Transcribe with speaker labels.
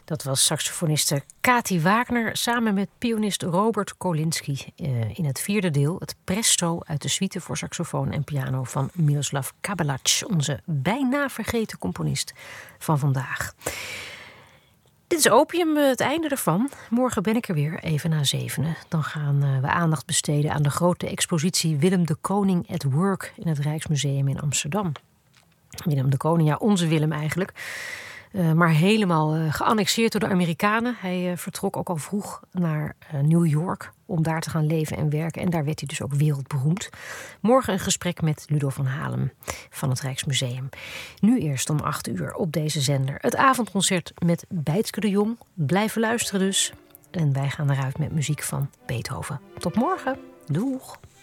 Speaker 1: Dat was saxofoniste Kati Wagner samen met pianist Robert Kolinski in het vierde deel, het Presto uit de suite voor saxofoon en piano van Miroslav Kabelac, onze bijna vergeten componist van vandaag. Dit is Opium, het einde ervan. Morgen ben ik er weer, even na 7. Dan gaan we aandacht besteden aan de grote expositie Willem de Koning at Work in het Rijksmuseum in Amsterdam. Willem de Koning, ja, onze Willem eigenlijk. Maar helemaal geannexeerd door de Amerikanen. Hij vertrok ook al vroeg naar New York om daar te gaan leven en werken. En daar werd hij dus ook wereldberoemd. Morgen een gesprek met Ludo van Halem van het Rijksmuseum. Nu eerst om 8 op deze zender. Het avondconcert met Bijtske de Jong. Blijven luisteren dus. En wij gaan eruit met muziek van Beethoven. Tot morgen. Doeg!